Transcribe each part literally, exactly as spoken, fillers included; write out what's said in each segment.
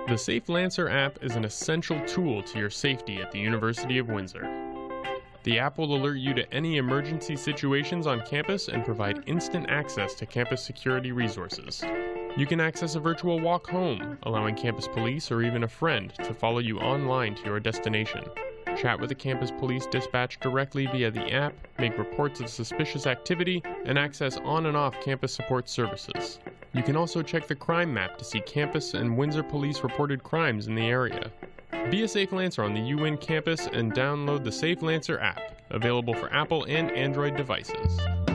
The Safe Lancer app is an essential tool to your safety at the University of Windsor. The app will alert you to any emergency situations on campus and provide instant access to campus security resources. You can access a virtual walk home, allowing campus police or even a friend to follow you online to your destination. Chat with the campus police dispatch directly via the app, make reports of suspicious activity, and access on and off campus support services. You can also check the crime map to see campus and Windsor police reported crimes in the area. Be a Safe Lancer on the U Win campus and download the Safe Lancer app, available for Apple and Android devices.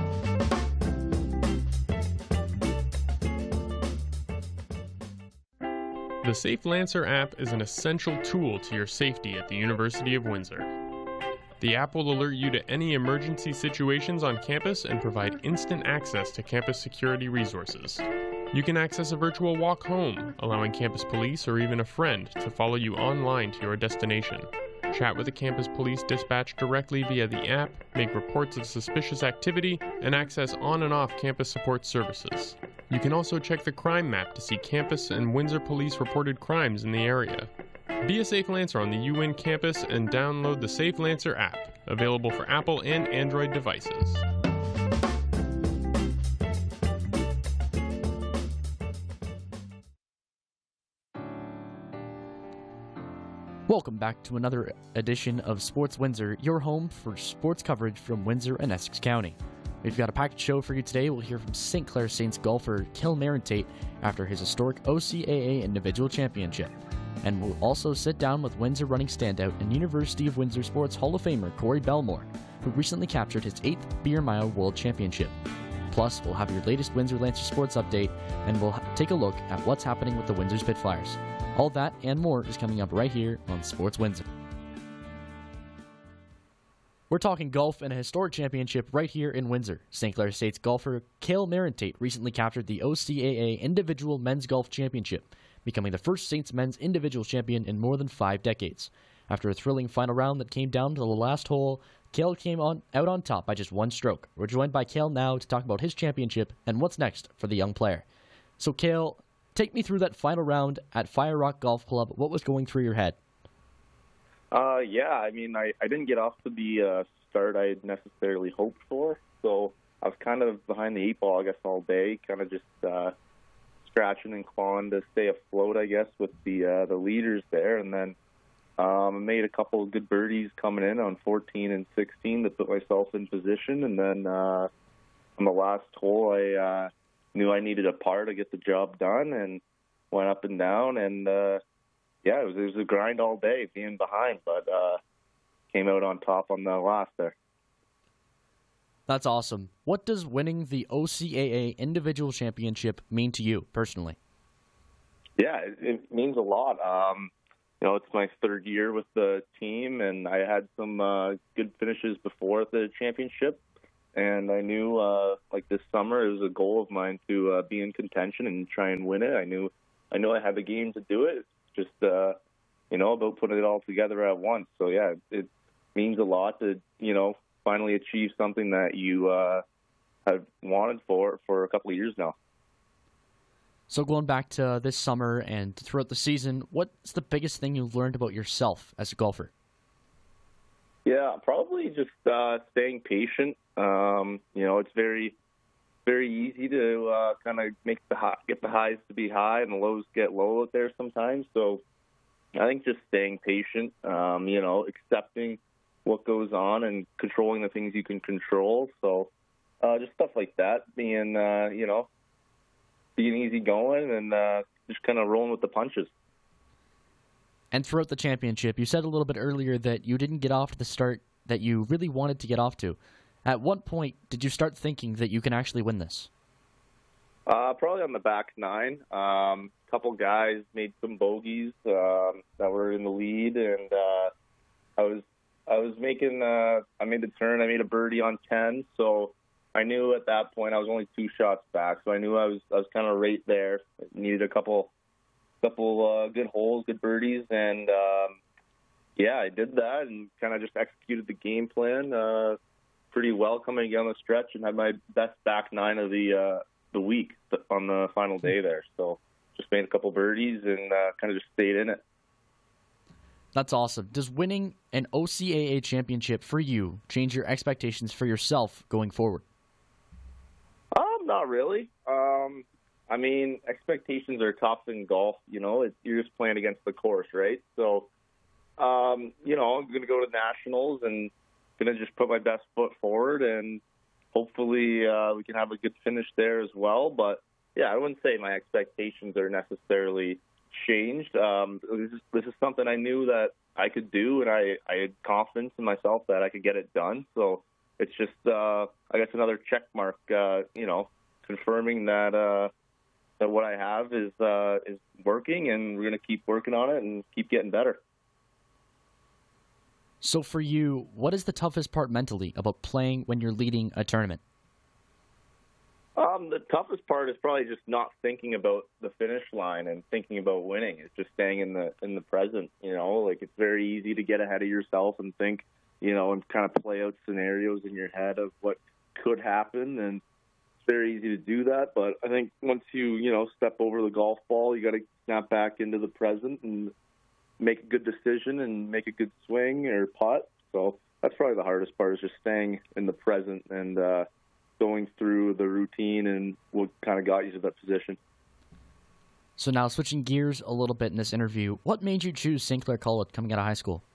The Safe Lancer app is an essential tool to your safety at the University of Windsor. The app will alert you to any emergency situations on campus and provide instant access to campus security resources. You can access a virtual walk home, allowing campus police or even a friend to follow you online to your destination. Chat with the campus police dispatch directly via the app, make reports of suspicious activity, and access on and off campus support services. You can also check the crime map to see campus and Windsor police reported crimes in the area. Be a Safe Lancer on the U Win campus and download the Safe Lancer app, available for Apple and Android devices. Welcome back to another edition of Sports Windsor, your home for sports coverage from Windsor and Essex County. We've got a packed show for you today. We'll hear from Saint Clair Saints golfer Cale Marintate after his historic O C A A Individual Championship. And we'll also sit down with Windsor running standout and University of Windsor Sports Hall of Famer Corey Belmore, who recently captured his eighth Beer Mile World Championship. Plus, we'll have your latest Windsor Lancer sports update, and we'll take a look at what's happening with the Windsor Spitfires. All that and more is coming up right here on Sports Windsor. We're talking golf and a historic championship right here in Windsor. Saint Clair State's golfer Cale Marintate recently captured the O C A A Individual Men's Golf Championship, becoming the first Saints men's individual champion in more than five decades. After a thrilling final round that came down to the last hole, Cale came on out on top by just one stroke. We're joined by Cale now to talk about his championship and what's next for the young player. So Cale, take me through that final round at Fire Rock Golf Club. What was going through your head? Uh, yeah, I mean, I, I didn't get off to the uh, start I had necessarily hoped for, so I was kind of behind the eight ball, I guess, all day, kind of just uh, scratching and clawing to stay afloat, I guess, with the uh, the leaders there, and then um, I made a couple of good birdies coming in on fourteen and sixteen to put myself in position, and then uh, on the last hole, I uh, knew I needed a par to get the job done, and went up and down, and uh, yeah, it was, it was a grind all day being behind, but uh, came out on top on the last there. That's awesome. What does winning the O C A A Individual Championship mean to you personally? Yeah, it, it means a lot. Um, you know, it's my third year with the team, and I had some uh, good finishes before the championship. And I knew, uh, like this summer, it was a goal of mine to uh, be in contention and try and win it. I knew, I knew I had the game to do it. It's just, uh, you know, about putting it all together at once. So yeah, it means a lot to, you know, finally achieve something that you uh, have wanted for for a couple of years now. So going back to this summer and throughout the season, what's the biggest thing you learned about yourself as a golfer? Yeah, probably just uh, staying patient. Um, you know, it's very, very easy to uh, kind of make the high, get the highs to be high and the lows get low out there sometimes. So I think just staying patient, um, you know, accepting what goes on and controlling the things you can control. So uh, just stuff like that, being, uh, you know, being easy going and uh, just kind of rolling with the punches. And throughout the championship, you said a little bit earlier that you didn't get off to the start that you really wanted to get off to. At what point did you start thinking that you can actually win this? Uh, probably on the back nine. A um, couple guys made some bogeys um, that were in the lead, and uh, I was I was making. Uh, I made the turn. I made a birdie on ten, so I knew at that point I was only two shots back. So I knew I was I was kind of right there. Needed a couple couple uh, good holes, good birdies, and um, yeah, I did that and kind of just executed the game plan uh, pretty well coming down the stretch, and had my best back nine of the uh, the week on the final day there. So just made a couple birdies and uh, kind of just stayed in it. That's awesome. Does winning an O C A A championship for you change your expectations for yourself going forward? Um, not really. Um, I mean, expectations are tough in golf. You know, it's, you're just playing against the course, right? So, um, you know, I'm going to go to nationals and going to just put my best foot forward, and hopefully uh, we can have a good finish there as well. But yeah, I wouldn't say my expectations are necessarily changed. Um, this is, this is something I knew that I could do, and I, I had confidence in myself that I could get it done. So it's just, uh, I guess, another check mark, uh, you know, confirming that uh, that what I have is uh, is working, and we're going to keep working on it and keep getting better. So for you, what is the toughest part mentally about playing when you're leading a tournament? Um, the toughest part is probably just not thinking about the finish line and thinking about winning. It's just staying in the in the present. You know, like it's very easy to get ahead of yourself and think, you know, and kind of play out scenarios in your head of what could happen, and it's very easy to do that. But I think once you you know step over the golf ball, you got to snap back into the present and make a good decision and make a good swing or putt. So that's probably the hardest part, is just staying in the present and uh, going through the routine and what kind of got you to that position. So now switching gears a little bit in this interview, what made you choose Saint Clair College coming out of high school?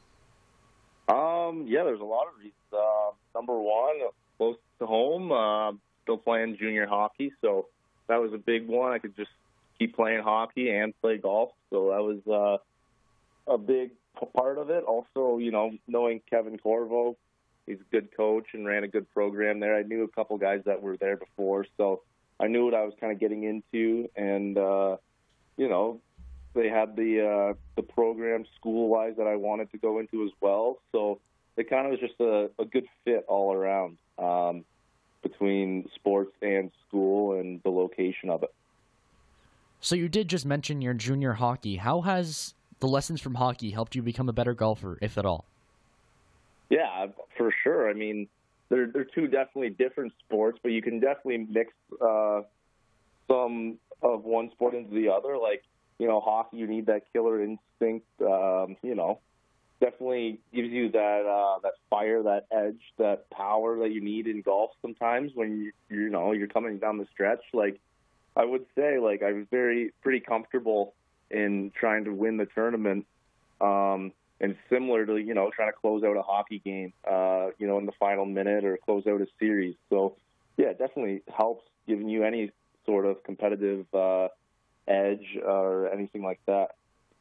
Um, yeah, there's a lot of reasons. Uh, number one, close to home, uh, still playing junior hockey, so that was a big one. I could just keep playing hockey and play golf, so that was uh, a big part of it. Also, you know, knowing Kevin Corvo, he's a good coach and ran a good program there. I knew a couple guys that were there before, so I knew what I was kind of getting into, and uh, you know, they had the uh, the program school-wise that I wanted to go into as well. So it kind of was just a, a good fit all around um, between sports and school and the location of it. So you did just mention your junior hockey. How has the lessons from hockey helped you become a better golfer, if at all? Yeah, for sure. I mean, they're they're two definitely different sports, but you can definitely mix uh, some of one sport into the other. Like, you know, hockey, you need that killer instinct. Um, you know, definitely gives you that uh, that fire, that edge, that power that you need in golf sometimes when you you know you're coming down the stretch. Like, I would say, like I was very pretty comfortable in trying to win the tournament. Um, And similar to, you know, trying to close out a hockey game, uh, you know, in the final minute or close out a series. So, yeah, it definitely helps giving you any sort of competitive uh, edge or anything like that.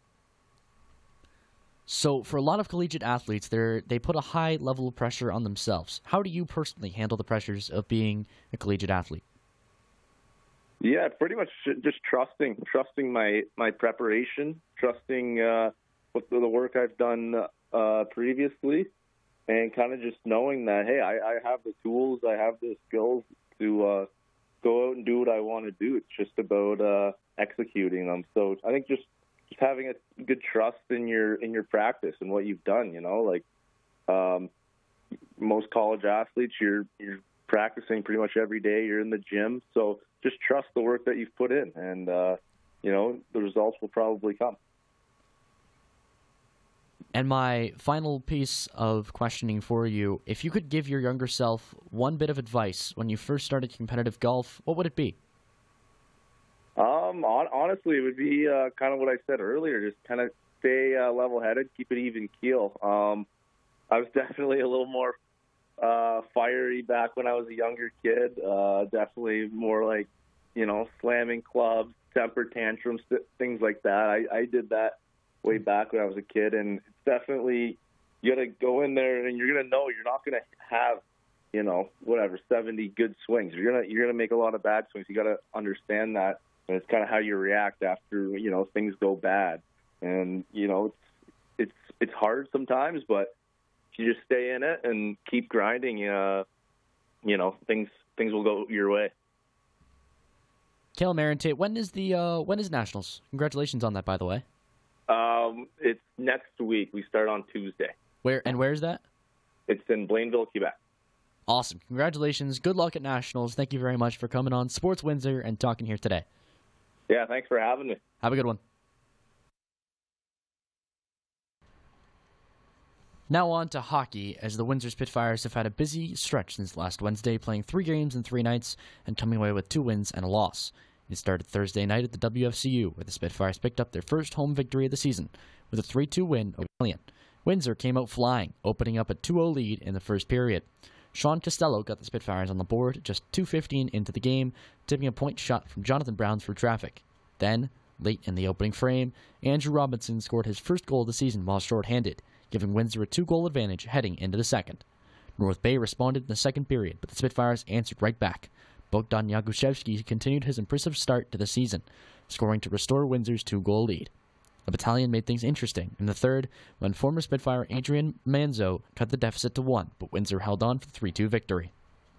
So for a lot of collegiate athletes, they they put a high level of pressure on themselves. How do you personally handle the pressures of being a collegiate athlete? Yeah, pretty much just trusting, trusting my, my preparation, trusting uh, with the work I've done uh, previously, and kind of just knowing that, hey, I, I have the tools, I have the skills to uh, go out and do what I want to do. It's just about uh, executing them. So I think just, just having a good trust in your in your practice and what you've done. You know, like um, most college athletes, you're you're practicing pretty much every day. You're in the gym, so just trust the work that you've put in, and uh, you know the results will probably come. And my final piece of questioning for you, if you could give your younger self one bit of advice when you first started competitive golf, what would it be? Um, on, honestly, it would be uh, kind of what I said earlier, just kind of stay uh, level-headed, keep it even keel. Um, I was definitely a little more uh, fiery back when I was a younger kid, uh, definitely more like, you know, slamming clubs, temper tantrums, th- things like that. I, I did that way back when I was a kid, and it's definitely, you got to go in there and you're going to know you're not going to have, you know, whatever, seventy good swings. You're going to, you're going to make a lot of bad swings. You got to understand that, and it's kind of how you react after, you know, things go bad. And, you know, it's, it's, it's hard sometimes, but if you just stay in it and keep grinding, uh, you know, things, things will go your way. Cale Marantate, when is the, uh, when is Nationals? Congratulations on that, by the way. Um, it's next week. We start on Tuesday. Where and where is that? It's in Blainville, Quebec. Awesome. Congratulations. Good luck at Nationals. Thank you very much for coming on Sports Windsor and talking here today. Yeah, thanks for having me. Have a good one. Now on to hockey, as the Windsor Spitfires have had a busy stretch since last Wednesday, playing three games in three nights and coming away with two wins and a loss. It started Thursday night at the W F C U, where the Spitfires picked up their first home victory of the season with a three two win over Alien. Windsor came out flying, opening up a two oh lead in the first period. Sean Costello got the Spitfires on the board just two fifteen into the game, tipping a point shot from Jonathan Brown through traffic. Then, late in the opening frame, Andrew Robinson scored his first goal of the season while short-handed, giving Windsor a two-goal advantage heading into the second. North Bay responded in the second period, but the Spitfires answered right back. Bogdan Yakushevsky continued his impressive start to the season, scoring to restore Windsor's two-goal lead. The battalion made things interesting in the third when former Spitfire Adrian Manzo cut the deficit to one, but Windsor held on for the three two victory.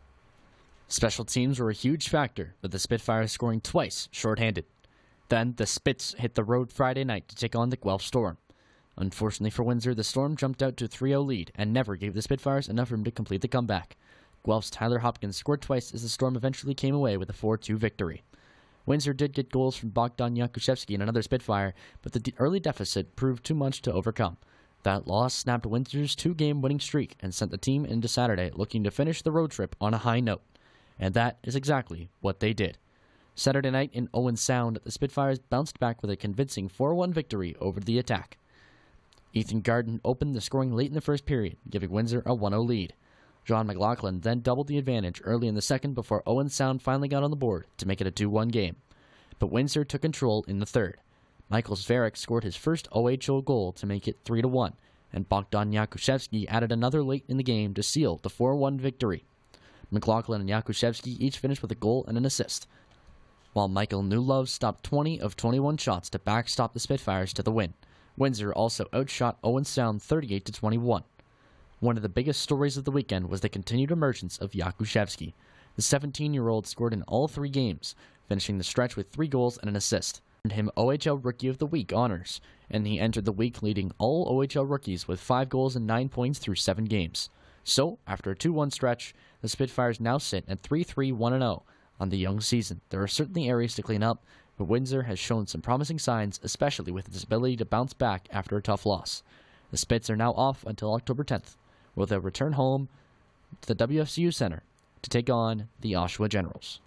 Special teams were a huge factor, with the Spitfires scoring twice short-handed. Then the Spits hit the road Friday night to take on the Guelph Storm. Unfortunately for Windsor, the Storm jumped out to a three oh lead and never gave the Spitfires enough room to complete the comeback. Guelph's Tyler Hopkins scored twice as the Storm eventually came away with a four two victory. Windsor did get goals from Bogdan Yakushevsky and another Spitfire, but the de- early deficit proved too much to overcome. That loss snapped Windsor's two-game winning streak and sent the team into Saturday looking to finish the road trip on a high note. And that is exactly what they did. Saturday night in Owen Sound, the Spitfires bounced back with a convincing four one victory over the Attack. Ethan Garden opened the scoring late in the first period, giving Windsor a one oh lead. John McLaughlin then doubled the advantage early in the second before Owen Sound finally got on the board to make it a two one game. But Windsor took control in the third. Michael Zverek scored his first O H L goal to make it three to one, and Bogdan Yakushevsky added another late in the game to seal the four one victory. McLaughlin and Yakushevsky each finished with a goal and an assist, while Michael Newlove stopped twenty of twenty-one shots to backstop the Spitfires to the win. Windsor also outshot Owen Sound thirty-eight to twenty-one. One of the biggest stories of the weekend was the continued emergence of Yakushevsky. The seventeen-year-old scored in all three games, finishing the stretch with three goals and an assist, earned him O H L Rookie of the Week honors, and he entered the week leading all O H L rookies with five goals and nine points through seven games. So, after a two one stretch, the Spitfires now sit at three three one oh on the young season. There are certainly areas to clean up, but Windsor has shown some promising signs, especially with its ability to bounce back after a tough loss. The Spits are now off until October tenth, where they'll return home to the W F C U Center to take on the Oshawa Generals.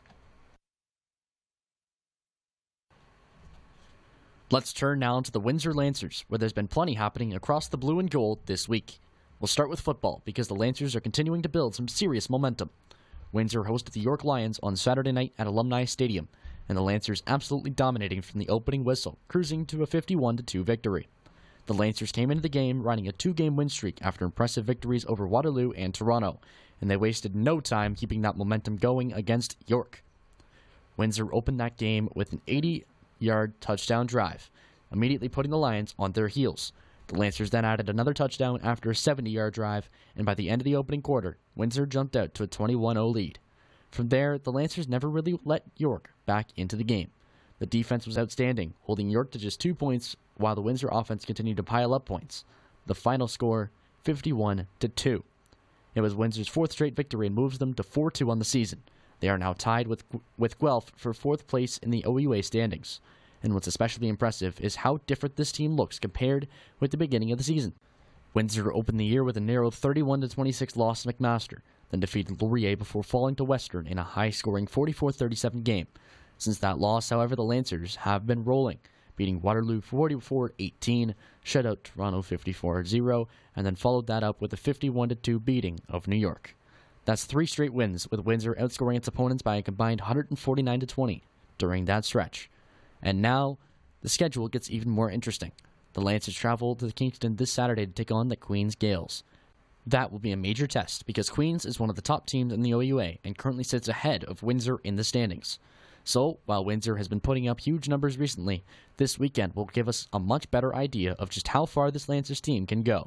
Let's turn now to the Windsor Lancers, where there's been plenty happening across the blue and gold this week. We'll start with football, because the Lancers are continuing to build some serious momentum. Windsor hosted the York Lions on Saturday night at Alumni Stadium, and the Lancers absolutely dominating from the opening whistle, cruising to a fifty-one to two victory. The Lancers came into the game riding a two-game win streak after impressive victories over Waterloo and Toronto, and they wasted no time keeping that momentum going against York. Windsor opened that game with an eighty-yard touchdown drive, immediately putting the Lions on their heels. The Lancers then added another touchdown after a seventy-yard drive, and by the end of the opening quarter, Windsor jumped out to a twenty-one oh lead. From there, the Lancers never really let York back into the game. The defense was outstanding, holding York to just two points while the Windsor offense continued to pile up points. The final score, fifty-one to two. It was Windsor's fourth straight victory and moves them to four two on the season. They are now tied with with Guelph for fourth place in the O U A standings. And what's especially impressive is how different this team looks compared with the beginning of the season. Windsor opened the year with a narrow thirty-one to twenty-six loss to McMaster, then defeated Laurier before falling to Western in a high-scoring forty-four thirty-seven game. Since that loss, however, the Lancers have been rolling, beating Waterloo forty-four eighteen, shut out Toronto fifty-four zero, and then followed that up with a fifty-one to two beating of New York. That's three straight wins, with Windsor outscoring its opponents by a combined one forty-nine to twenty during that stretch. And now, the schedule gets even more interesting. The Lancers travel to Kingston this Saturday to take on the Queens Gales. That will be a major test, because Queens is one of the top teams in the O U A and currently sits ahead of Windsor in the standings. So, while Windsor has been putting up huge numbers recently, this weekend will give us a much better idea of just how far this Lancers team can go.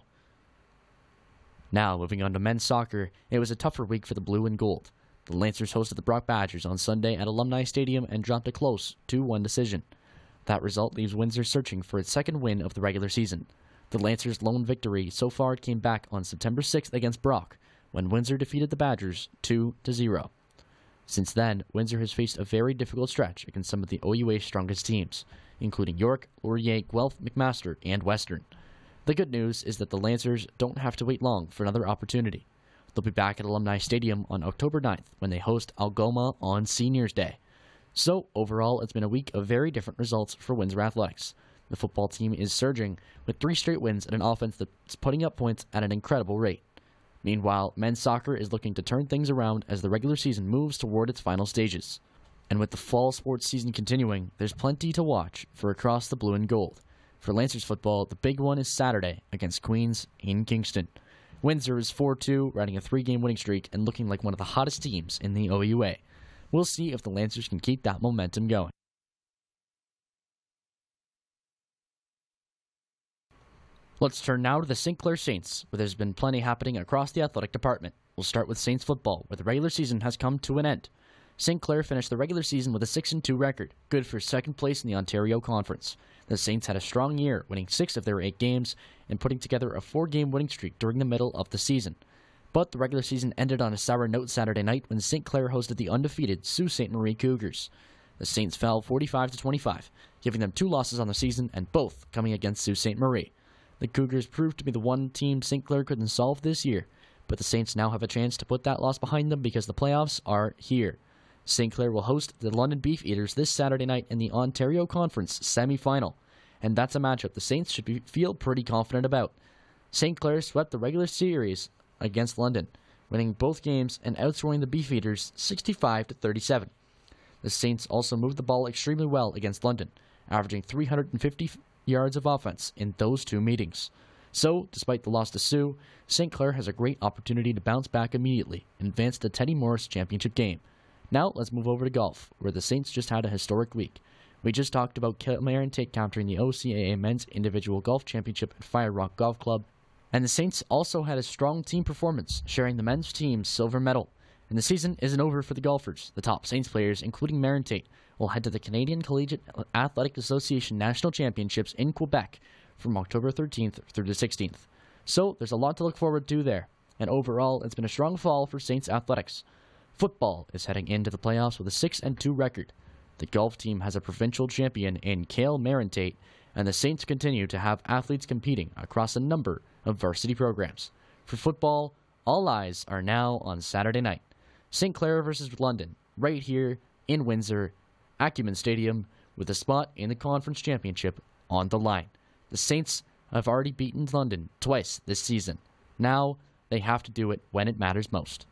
Now, moving on to men's soccer, it was a tougher week for the blue and gold. The Lancers hosted the Brock Badgers on Sunday at Alumni Stadium and dropped a close two one decision. That result leaves Windsor searching for its second win of the regular season. The Lancers' lone victory so far came back on September sixth against Brock, when Windsor defeated the Badgers two to zero. Since then, Windsor has faced a very difficult stretch against some of the O U A's strongest teams, including York, Laurier, Guelph, McMaster, and Western. The good news is that the Lancers don't have to wait long for another opportunity. They'll be back at Alumni Stadium on October ninth when they host Algoma on Seniors Day. So, overall, it's been a week of very different results for Windsor Athletics. The football team is surging with three straight wins and an offense that's putting up points at an incredible rate. Meanwhile, men's soccer is looking to turn things around as the regular season moves toward its final stages. And with the fall sports season continuing, there's plenty to watch for across the blue and gold. For Lancers football, the big one is Saturday against Queens in Kingston. Windsor is four two, riding a three-game winning streak and looking like one of the hottest teams in the O U A. We'll see if the Lancers can keep that momentum going. Let's turn now to the Saint Clair Saints, where there's been plenty happening across the athletic department. We'll start with Saints football, where the regular season has come to an end. Saint Clair finished the regular season with a six and two record, good for second place in the Ontario Conference. The Saints had a strong year, winning six of their eight games and putting together a four-game winning streak during the middle of the season. But the regular season ended on a sour note Saturday night when Saint Clair hosted the undefeated Sault Ste. Marie Cougars. The Saints fell forty-five to twenty-five, giving them two losses on the season and both coming against Sault Ste. Marie. The Cougars proved to be the one team Saint Clair couldn't solve this year, but the Saints now have a chance to put that loss behind them because the playoffs are here. Saint Clair will host the London Beefeaters this Saturday night in the Ontario Conference semi-final, and that's a matchup the Saints should be, feel pretty confident about. Saint Clair swept the regular series against London, winning both games and outscoring the Beefeaters sixty-five to thirty-seven. The Saints also moved the ball extremely well against London, averaging three hundred fifty yards of offense in those two meetings. So, despite the loss to Sioux, Saint Clair has a great opportunity to bounce back immediately and advance to Teddy Morris Championship game. Now, let's move over to golf, where the Saints just had a historic week. We just talked about Marintate countering the O C A A Men's Individual Golf Championship at Fire Rock Golf Club, and the Saints also had a strong team performance, sharing the men's team's silver medal. And the season isn't over for the golfers. The top Saints players, including Marintate, will head to the Canadian Collegiate Athletic Association National Championships in Quebec from October thirteenth through the sixteenth. So, there's a lot to look forward to there. And overall, it's been a strong fall for Saints athletics. Football is heading into the playoffs with a six and two record. The golf team has a provincial champion in Cale Marintate, and the Saints continue to have athletes competing across a number of varsity programs. For football, all eyes are now on Saturday night. Saint Clair versus London, right here in Windsor, Acumen Stadium, with a spot in the conference championship on the line. The Saints have already beaten London twice this season. Now, they have to do it when it matters most.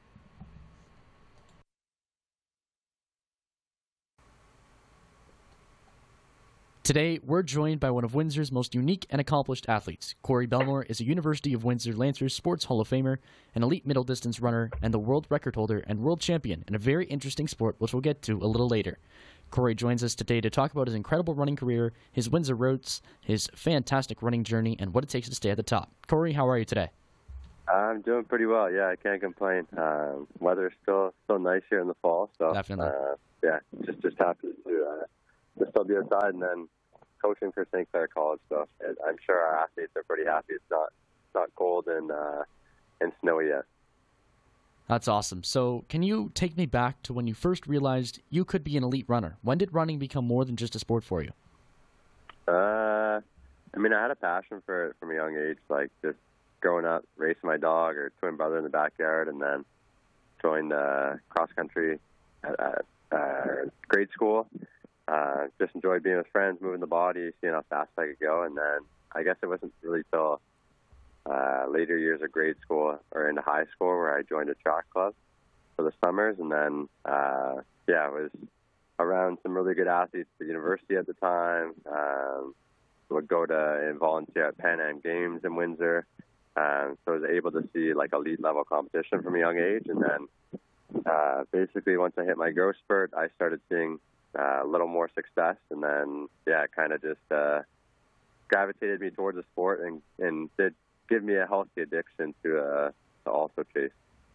Today, we're joined by one of Windsor's most unique and accomplished athletes. Corey Belmore is a University of Windsor Lancers Sports Hall of Famer, an elite middle distance runner, and the world record holder and world champion in a very interesting sport, which we'll get to a little later. Corey joins us today to talk about his incredible running career, his Windsor roots, his fantastic running journey, and what it takes to stay at the top. Corey, how are you today? I'm doing pretty well. Yeah, I can't complain. Uh, weather's still still nice here in the fall, so Definitely. Uh, yeah, just just happy to uh, to still be outside and then coaching for Saint Clair College. So I'm sure our athletes are pretty happy. It's not it's not cold and uh, and snowy yet. That's awesome. So can you take me back to when you first realized you could be an elite runner? When did running become more than just a sport for you? Uh, I mean, I had a passion for it from a young age, like just growing up, racing my dog or twin brother in the backyard, and then joined uh, cross country at, at uh, grade school. Uh, just enjoyed being with friends, moving the body, seeing how fast I could go. And then I guess it wasn't really till uh, later years of grade school or into high school where I joined a track club for the summers. And then, uh, yeah, I was around some really good athletes at the university at the time. Um, would go to and volunteer at Pan Am Games in Windsor. Um, so I was able to see like elite level competition from a young age. And then uh, basically once I hit my growth spurt, I started seeing uh, a little more success. And then, yeah, it kind of just uh, gravitated me towards the sport and, and did give me a healthy addiction to, uh, to also chase.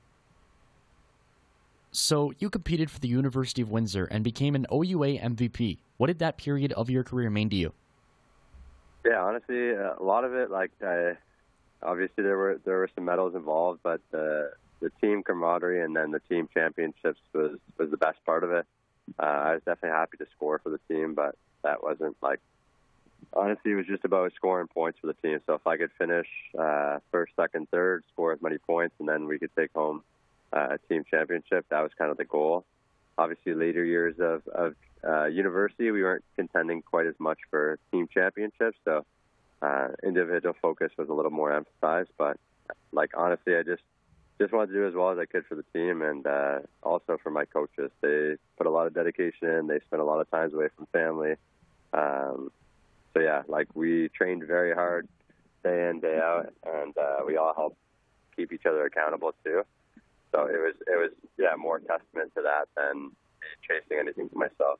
So you competed for the University of Windsor and became an O U A M V P. What did that period of your career mean to you? Yeah, honestly, a lot of it, like, uh, obviously there were there were some medals involved, but uh, the team camaraderie and then the team championships was, was the best part of it. Uh, I was definitely happy to score for the team, but that wasn't like, honestly, it was just about scoring points for the team. So if I could finish uh, first, second, third, score as many points, and then we could take home uh, a team championship, that was kind of the goal. Obviously, later years of, of uh, university, we weren't contending quite as much for team championships, so uh, individual focus was a little more emphasized. But, like, honestly, I just just wanted to do as well as I could for the team, and uh, also for my coaches. They put a lot of dedication in. They spent a lot of times away from family. Um, so, yeah, like, we trained very hard day in, day out, and uh, we all helped keep each other accountable, too. So it was, it was, yeah, more testament to that than me chasing anything for myself.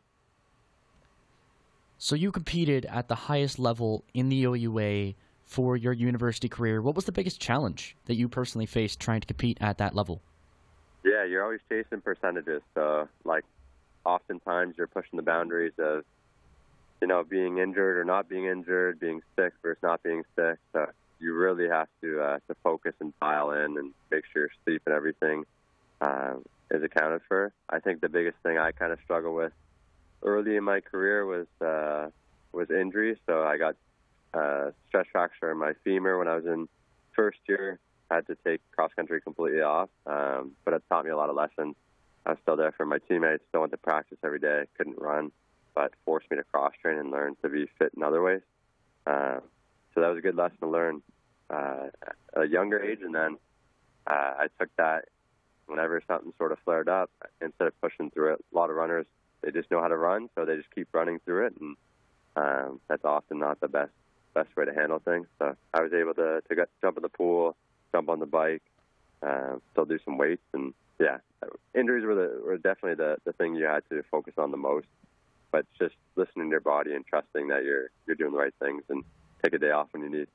So you competed at the highest level in the O U A for your university career. What was the biggest challenge that you personally faced trying to compete at that level? Yeah, you're always chasing percentages. So, like, oftentimes you're pushing the boundaries of, you know, being injured or not being injured, being sick versus not being sick. So you really have to uh, to focus and dial in and make sure your sleep and everything uh, is accounted for. I think the biggest thing I kind of struggled with early in my career was uh, was injury. So I got uh, stress fracture in my femur when I was in first year. I had to take cross country completely off, um, but it taught me a lot of lessons. I was still there for my teammates, still went to practice every day, couldn't run, but forced me to cross train and learn to be fit in other ways. Uh, So that was a good lesson to learn uh, at a younger age. And then uh, I took that whenever something sort of flared up, instead of pushing through it. A lot of runners, they just know how to run, so they just keep running through it. And um, that's often not the best best way to handle things. So I was able to, to get, jump in the pool, jump on the bike, uh, still do some weights. And, yeah, injuries were, the, were definitely the, the thing you had to focus on the most. But just listening to your body and trusting that you're you're doing the right things and take a day off when you need.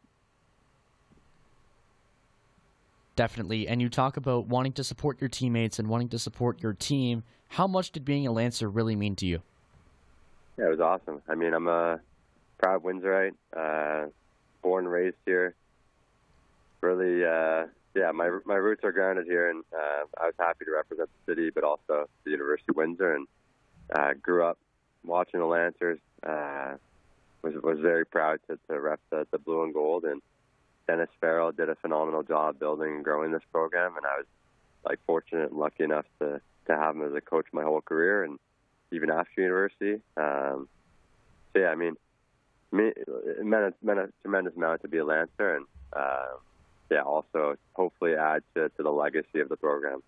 Definitely. And you talk about wanting to support your teammates and wanting to support your team. How much did being a Lancer really mean to you? Yeah, it was awesome. I mean, I'm a proud Windsorite, uh, born and raised here. Really, uh, yeah, my my roots are grounded here, and uh, I was happy to represent the city, but also the University of Windsor, and uh, grew up watching the Lancers. Uh, was was very proud to, to rep the, the blue and gold, and Dennis Farrell did a phenomenal job building and growing this program, and I was like fortunate and lucky enough to, to have him as a coach my whole career and even after university. Um, so yeah, I mean, me, it meant a, meant a tremendous amount to be a Lancer, and uh, yeah, also hopefully add to, to the legacy of the program.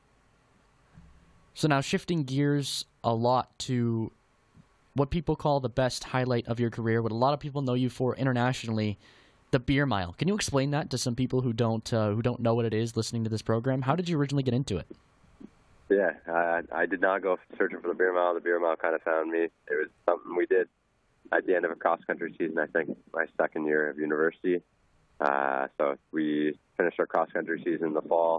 So now shifting gears a lot to what people call the best highlight of your career, what a lot of people know you for internationally, the beer mile. Can you explain that to some people who don't uh, who don't know what it is listening to this program? How did you originally get into it? Yeah, I, I did not go searching for the beer mile. The beer mile kind of found me. It was something we did at the end of a cross-country season, I think, my second year of university. Uh, so we finished our cross-country season in the fall.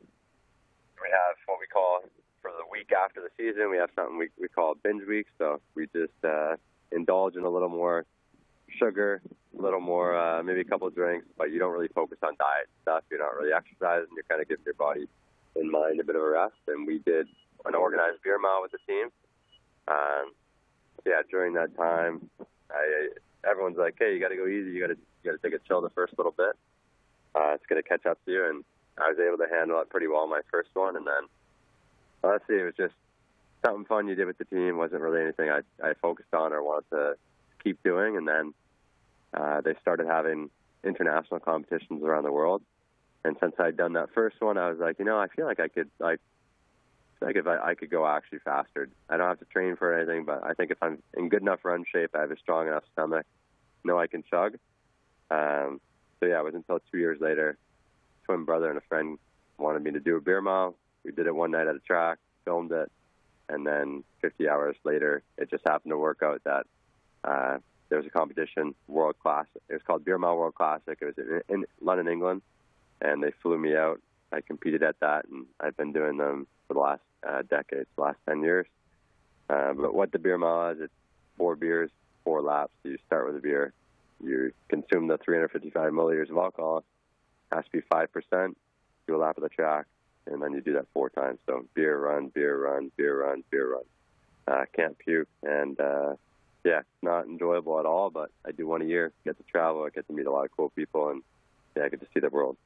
We have what we call, for the week after the season, we have something we, we call binge week. So we just uh, indulge in a little more sugar, a little more, uh, maybe a couple of drinks, but you don't really focus on diet stuff. You're not really exercising. You're kind of giving your body and mind a bit of a rest. And we did an organized beer mile with the team. Um, yeah, during that time, I, everyone's like, "Hey, you got to go easy. You got to you got to take a chill the first little bit. Uh, it's going to catch up to you." And I was able to handle it pretty well my first one. And then, honestly, it was just something fun you did with the team. It wasn't really anything I I focused on or wanted to keep doing. And then uh, they started having international competitions around the world. And since I'd done that first one, I was like, you know, I feel like I could, like, like if I, I could go actually faster. I don't have to train for anything, but I think if I'm in good enough run shape, I have a strong enough stomach, know I can chug. Um, so yeah, it was until two years later, twin brother and a friend wanted me to do a beer mile. We did it one night at a track, filmed it, and then fifty hours later, it just happened to work out that uh, there was a competition, World Class. It was called Beer Mile World Classic. It was in, in London, England. And they flew me out. I competed at that, and I've been doing them for the last uh, decade, the last ten years. Uh, but what the beer mile is, it's four beers, four laps. So you start with a beer. You consume the three hundred fifty-five milliliters of alcohol. It has to be five percent. Do a lap of the track. and then you do that four times. So beer, run, beer, run, beer, run, beer, run. Uh, can't puke, and uh, yeah, it's not enjoyable at all, but I do one a year. Get to travel, I get to meet a lot of cool people, and yeah, I get to see the world.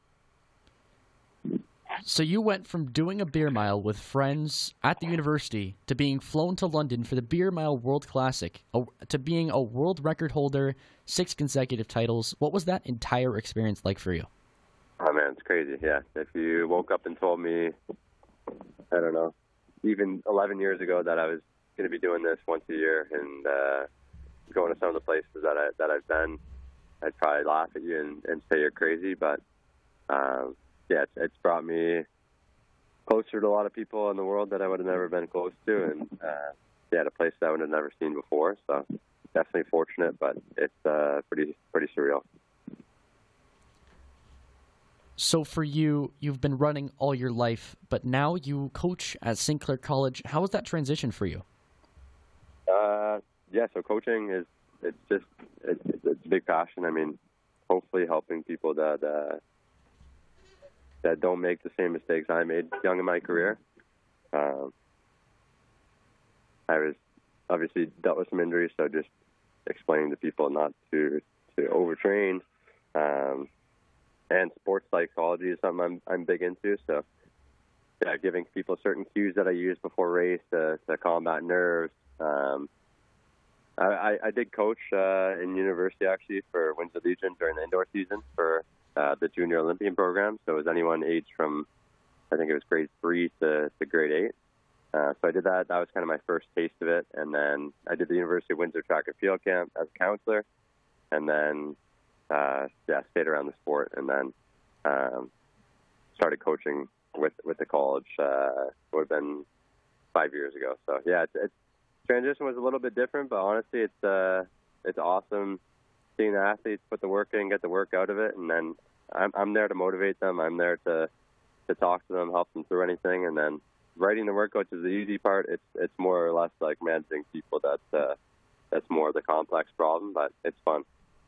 So you went from doing a beer mile with friends at the university to being flown to London for the Beer Mile World Classic, a, to being a world record holder, six consecutive titles. What was that entire experience like for you? Oh, man, it's crazy, yeah. If you woke up and told me, I don't know, even eleven years ago that I was going to be doing this once a year and uh, going to some of the places that, I, that I've been, I'd probably laugh at you and, and say you're crazy, but um, yeah, it's, it's brought me closer to a lot of people in the world that I would have never been close to, and uh, yeah, a place that I would have never seen before. So definitely fortunate, but it's uh, pretty pretty surreal. So for you, you've been running all your life, but now you coach at Saint Clair College. How was that transition for you? Uh, yeah, so coaching is it's just it's, it's a big passion. I mean, hopefully helping people that. Uh, that don't make the same mistakes I made young in my career. Um, I was obviously dealt with some injuries, so just explaining to people not to to overtrain. Um, and sports psychology is something I'm I'm big into. So yeah, giving people certain cues that I use before race to, to combat nerves. Um, I, I, I did coach uh, in university actually for Windsor Legion during the indoor season for Uh, the Junior Olympian program, so it was anyone aged from, I think it was grade three to, to grade eight. Uh, so I did that. That was kind of my first taste of it. And then I did the University of Windsor track and field camp as a counselor. And then, uh, yeah, stayed around the sport. And then um, started coaching with with the college. Uh, it would have been five years ago. So yeah, it's, it's transition was a little bit different, but honestly, it's uh, it's awesome. Seeing the athletes put the work in, get the work out of it, and then I'm, I'm there to motivate them. I'm there to to talk to them, help them through anything, and then writing the workouts is the easy part. It's it's more or less like managing people. That's uh, that's more the complex problem, but it's fun.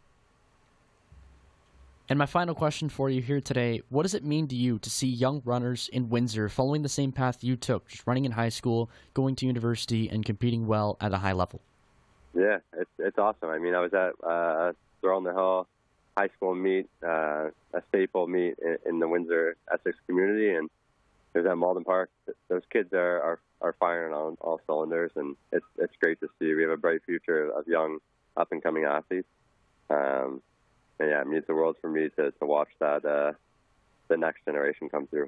And my final question for you here today: what does it mean to you to see young runners in Windsor following the same path you took, just running in high school, going to university, and competing well at a high level? Yeah, it's it's awesome. I mean, I was at uh, Throw on the Hill high school meet, uh, a staple meet in, in the Windsor Essex community, and it was at Malden Park. Those kids are, are, are firing on all cylinders, and it's it's great to see. We have a bright future of young, up-and-coming athletes. Um, and yeah, it means the world for me to, to watch that uh, the next generation come through.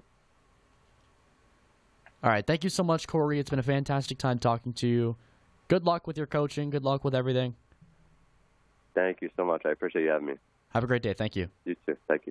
All right, thank you so much, Corey. It's been a fantastic time talking to you. Good luck with your coaching. Good luck with everything. Thank you so much. I appreciate you having me. Have a great day. Thank you. You too. Thank you.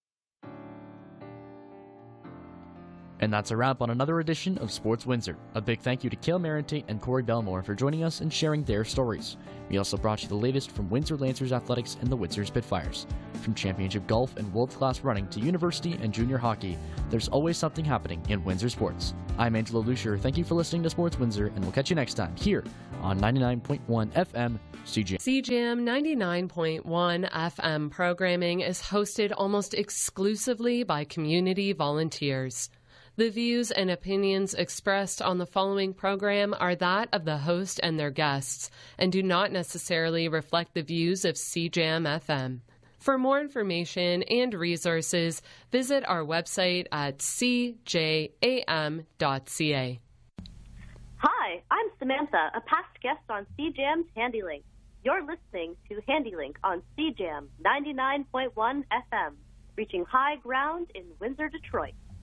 And that's a wrap on another edition of Sports Windsor. A big thank you to Cale Marentate and Corey Belmore for joining us and sharing their stories. We also brought you the latest from Windsor Lancers Athletics and the Windsor Spitfires. From championship golf and world-class running to university and junior hockey, there's always something happening in Windsor sports. I'm Angelo Lucier. Thank you for listening to Sports Windsor, and we'll catch you next time here on ninety-nine point one F M C J M. C J M ninety-nine point one F M programming is hosted almost exclusively by community volunteers. The views and opinions expressed on the following program are that of the host and their guests, and do not necessarily reflect the views of C J M F M. For more information and resources, visit our website at c j a m dot c a. Hi, I'm Samantha, a past guest on C J M's HandyLink. You're listening to HandyLink on C J M ninety-nine point one F M, reaching high ground in Windsor, Detroit.